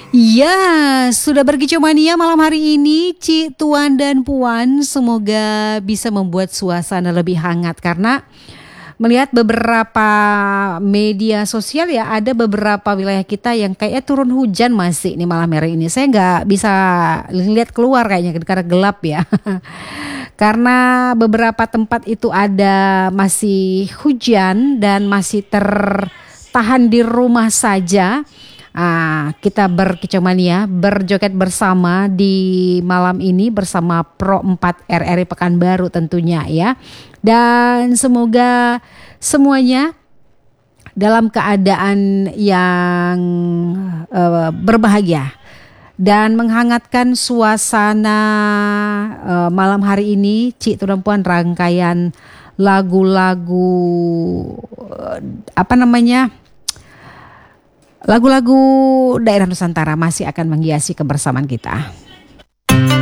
Iya, sudah berkicau mania malam hari ini, Ci, Tuan dan Puan. Semoga bisa membuat suasana lebih hangat karena melihat beberapa media sosial ya, ada beberapa wilayah kita yang kayaknya turun hujan masih nih malam hari ini. Saya nggak bisa lihat keluar kayaknya karena gelap ya. Karena beberapa tempat itu ada masih hujan dan masih tertahan di rumah saja. Kita berkicau mania, berjoget bersama di malam ini bersama Pro 4 RRI Pekanbaru tentunya ya. Dan semoga semuanya dalam keadaan yang berbahagia dan menghangatkan suasana malam hari ini. Cik Tuan rangkaian lagu-lagu apa namanya, lagu-lagu daerah Nusantara masih akan menghiasi kebersamaan kita.